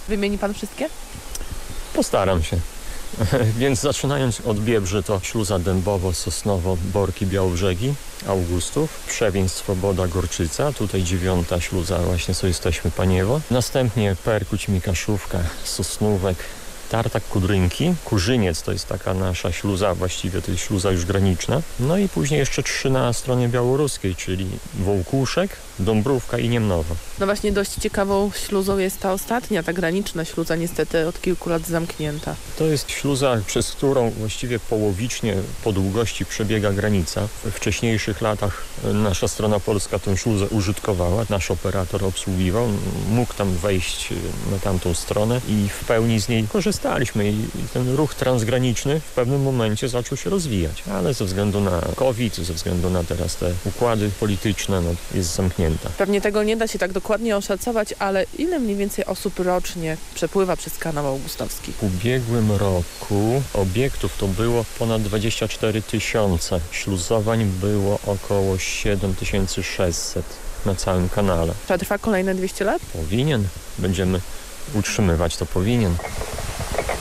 Wymieni pan wszystkie? Postaram się. Więc zaczynając od Biebrzy to śluza Dębowo, Sosnowo, Borki, Białobrzegi, Augustów, Przewień, Swoboda, Gorczyca, tutaj 9. śluza, właśnie co jesteśmy Paniewo. Następnie Perkuć, Mikaszówka, Sosnówek, Tartak, Kudrynki, Kurzyniec to jest taka nasza śluza, właściwie to jest śluza już graniczna. No i później jeszcze 3 na stronie białoruskiej, czyli Wołkuszek, Dąbrówka i Niemnowo. No właśnie dość ciekawą śluzą jest ta ostatnia, ta graniczna śluza, niestety od kilku lat zamknięta. To jest śluza, przez którą właściwie połowicznie po długości przebiega granica. We wcześniejszych latach nasza strona polska tę śluzę użytkowała, nasz operator obsługiwał, mógł tam wejść na tamtą stronę i w pełni z niej korzystaliśmy i ten ruch transgraniczny w pewnym momencie zaczął się rozwijać, ale ze względu na COVID, ze względu na teraz te układy polityczne, no, jest zamknięta. Pewnie tego nie da się tak dokładnie oszacować, ale ile mniej więcej osób rocznie przepływa przez kanał augustowski? W ubiegłym roku obiektów to było ponad 24 000. Śluzowań było około 7600 na całym kanale. Trwa kolejne 200 lat? Powinien. Będziemy utrzymywać, to powinien.